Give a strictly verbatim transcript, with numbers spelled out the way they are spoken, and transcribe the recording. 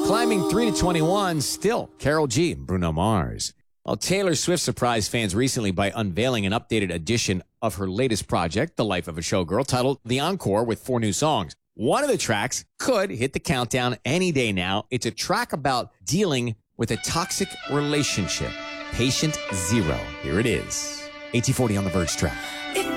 Climbing three to twenty-one, still Karol G and Bruno Mars. Well, Taylor Swift surprised fans recently by unveiling an updated edition of her latest project, The Life of a Showgirl, titled The Encore, with four new songs. One of the tracks could hit the countdown any day now. It's a track about dealing with a toxic relationship. Patient Zero. Here it is. eighteen forty on the Verge track. If